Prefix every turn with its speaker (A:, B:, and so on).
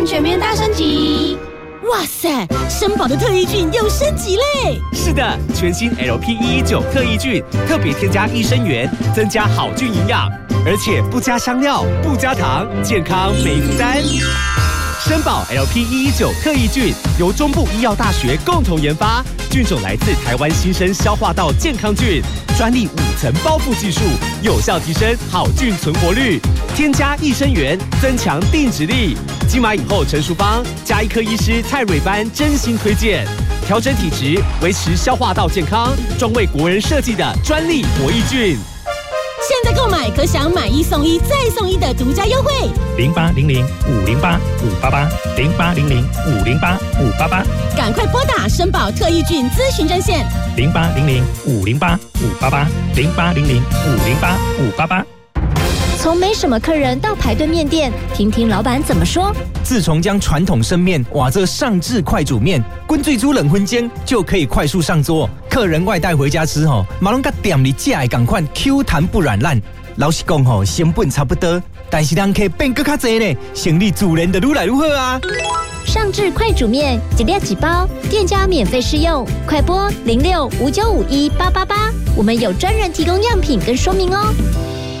A: 全面大升级！
B: 哇塞，生宝的特异菌又升级嘞！
C: 是的，全新 LP119特异菌特别添加益生元，增加好菌营养，而且不加香料，不加糖，健康没负担。生宝 LP119特异菌由中部医药大学共同研发，菌种来自台湾新生消化道健康菌，专利5层包覆技术，有效提升好菌存活率，添加益生元，增强定植力。金马影后陈淑芳、加医科医师蔡蕊班真心推荐，调整体质，维持消化道健康，专为国人设计的专利活益菌。
B: 现在购买可享买1送1再送1的独家优惠
D: 0800-508-588，0800-508-588，
B: 赶快拨打生宝特异菌咨询专线
D: 0800-508-588，0800-508-588。
E: 从没什么客人到排队面店，听听老板怎么说。
F: 自从将传统生面瓦这上至快煮面，滚最煮冷荤煎就可以快速上桌。客人外带回家吃马龙甲店里寄来赶快 Q 弹不软烂。老实讲成本差不多，但是人可以变更较多呢，生意自然就愈来愈好啊。
E: 上至快煮面，1粒几包，店家免费试用，快拨0659518888，我们有专人提供样品跟说明哦。